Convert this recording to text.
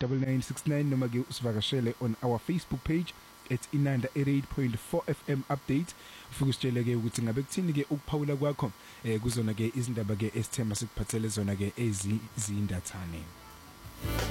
0891109969 noma ke usivakashele on our Facebook page at Inanda 88.4 FM update. Ufike usitshele ke ukuthi ngabe kuthini ke ukuphawula kwakho kuzona ke izindaba ke esithema sikuphathele zona ke ezizindathane.